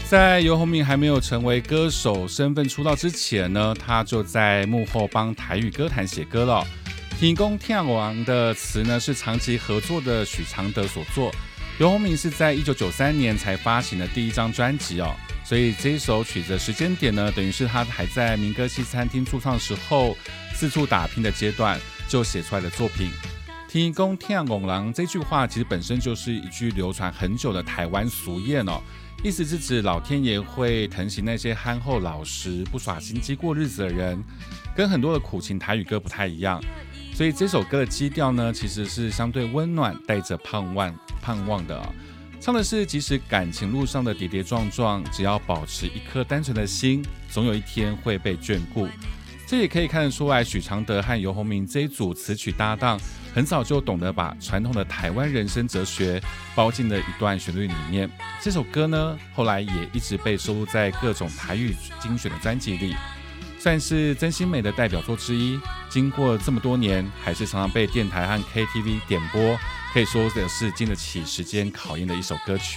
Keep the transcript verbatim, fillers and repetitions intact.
在游鸿明还没有成为歌手身份出道之前呢，他就在幕后帮台语歌坛写歌了。天公天王的词呢是长期合作的许常德所作，游鸿明是在一九九三年才发行的第一张专辑哦，所以这一首曲子的时间点呢，等于是他还在民歌西餐厅驻唱的时候，四处打拼的阶段就写出来的作品。天公天公郎这句话其实本身就是一句流传很久的台湾俗谚哦，意思是指老天爷会疼惜那些憨厚老实、不耍心机过日子的人，跟很多的苦情台语歌不太一样。所以这首歌的基调呢，其实是相对温暖，带着盼望盼望的、哦、唱的是即使感情路上的跌跌撞撞，只要保持一颗单纯的心，总有一天会被眷顾。这也可以看得出来，许常德和游鸿明这一组词曲搭档，很早就懂得把传统的台湾人生哲学包进了一段旋律里面。这首歌呢，后来也一直被收录在各种台语精选的专辑里，算是曾心美的代表作之一。经过这么多年，还是常常被电台和 K T V 点播，可以说的是经得起时间考验的一首歌曲。